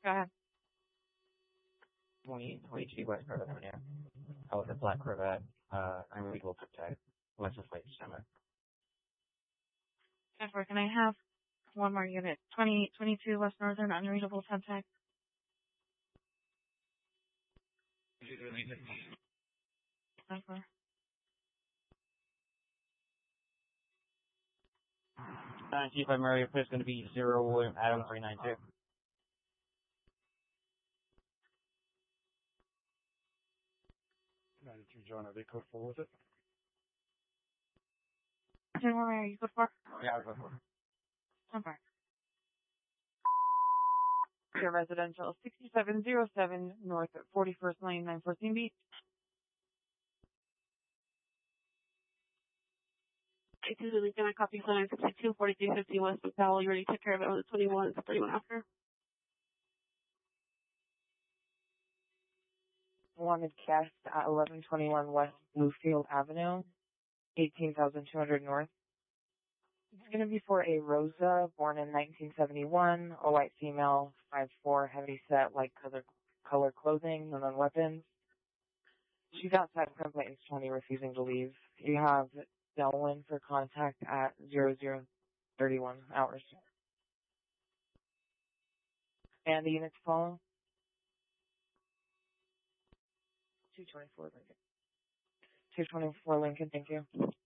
Go ahead. 2022 West Northern Avenue. Oh, the black Corvette. Unreadable tag. License plate December. Jennifer, can I have one more unit? 2022 West Northern, unreadable tag. Jennifer. Chief, I'm Murray. It's going to be 0 William Adam 392. 92 John, are they code 4 with it? Where are you? Code 4? Yeah, I'll go for it. Jennifer. Your residential 6707 North 41st Lane, 914 Beach. This is really going to copy 962 4350 West McDowell. You already took care of it on the 21, 31 after. Wanted cast at 1121 West Bluefield Avenue, 18,200 North. It's going to be for a Rosa, born in 1971, a white female, 5'4", heavy set, light color clothing, and then weapons. She's outside Complaints 20, refusing to leave. You have Delwyn for contact at 0031 hours. And the units follow? 224 Lincoln. 224 Lincoln, thank you.